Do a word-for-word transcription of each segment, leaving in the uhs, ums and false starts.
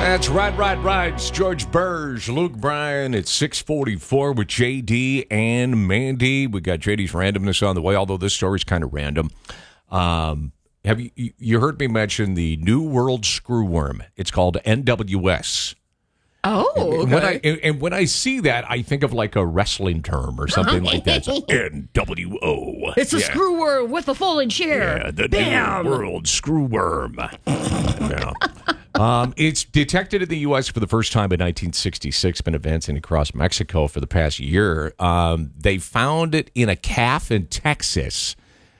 That's right, right, right. It's George Burge, Luke Bryan. It's six forty-four with J D and Mandy. We got J D's randomness on the way, although this story's kind of random. Um, have you you heard me mention the New World Screwworm? It's called N W S. Oh, okay. And when I, and when I see that, I think of like a wrestling term or something like that. So N W O. It's a yeah. screwworm with a folding chair. Yeah, the Bam! New World Screwworm. Yeah. Um, it's detected in the U S for the first time in nineteen sixty-six, been advancing across Mexico for the past year. Um, they found it in a calf in Texas.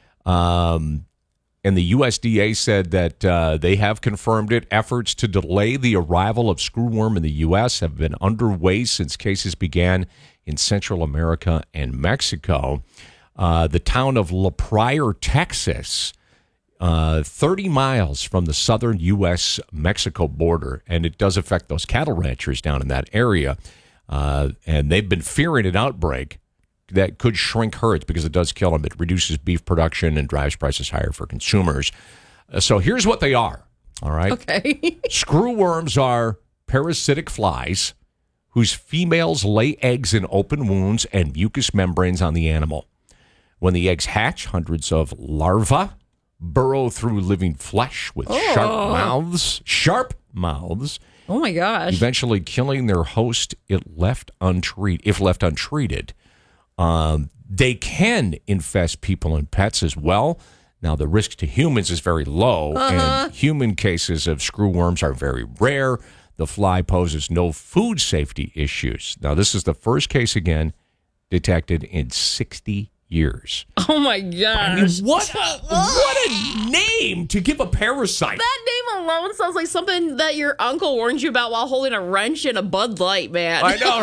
Um, and the U S D A said that uh, they have confirmed it. Efforts to delay the arrival of screwworm in the U S have been underway since cases began in Central America and Mexico. Uh, the town of La Pryor, Texas, Uh, thirty miles from the southern U S Mexico border, and it does affect those cattle ranchers down in that area. Uh, and they've been fearing an outbreak that could shrink herds because it does kill them. It reduces beef production and drives prices higher for consumers. Uh, so here's what they are, all right? Okay. Screwworms are parasitic flies whose females lay eggs in open wounds and mucous membranes on the animal. When the eggs hatch, hundreds of larvae burrow through living flesh with oh. sharp mouths, sharp mouths. Oh my gosh! Eventually killing their host if left untreated. If left untreated, um, they can infest people and pets as well. Now the risk to humans is very low, uh-huh. and human cases of screwworms are very rare. The fly poses no food safety issues. Now this is the first case again detected in sixty years. Oh my gosh! I mean, what a, what a name to give a parasite. That name alone sounds like something that your uncle warned you about while holding a wrench in a Bud Light, man. I know.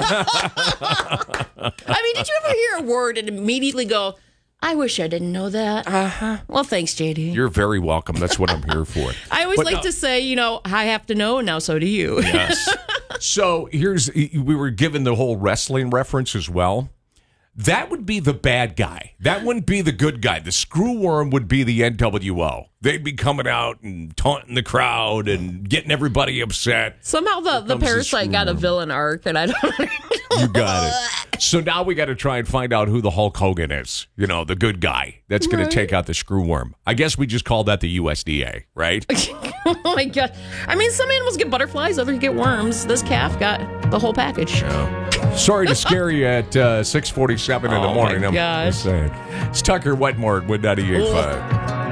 I mean, did you ever hear a word and immediately go, I wish I didn't know that? Uh-huh. Well, thanks, J D. You're very welcome. That's what I'm here for. I always But like no. to say, you know, I have to know, and now so do you. Yes. So here's, we were given the whole wrestling reference as well. That would be the bad guy. That wouldn't be the good guy. The screwworm would be the N W O. They'd be coming out and taunting the crowd and getting everybody upset. Somehow the, the parasite got a villain arc, and I don't know. You got it. So now we got to try and find out who the Hulk Hogan is. You know, the good guy that's going Right. to take out the screwworm. I guess we just call that the U S D A, right? Oh my god! I mean, some animals get butterflies, others get worms. This calf got the whole package. Yeah. Sorry to scare you at uh, six forty-seven in the Oh, morning. my I'm gosh. just saying. It's Tucker Wetmore at Wood ninety-eight point five.